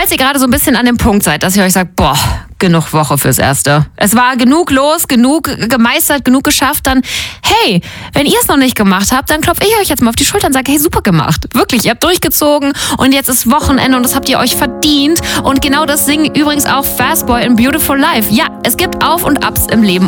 falls ihr gerade so ein bisschen an dem Punkt seid, dass ihr euch sagt, boah, genug Woche fürs Erste. Es war genug los, genug gemeistert, genug geschafft. Dann, hey, wenn ihr es noch nicht gemacht habt, dann klopfe ich euch jetzt mal auf die Schulter und sage, hey, super gemacht. Wirklich, ihr habt durchgezogen und jetzt ist Wochenende und das habt ihr euch verdient. Und genau das singen übrigens auch Fastboy in Beautiful Life. Ja, es gibt Auf und Abs im Leben.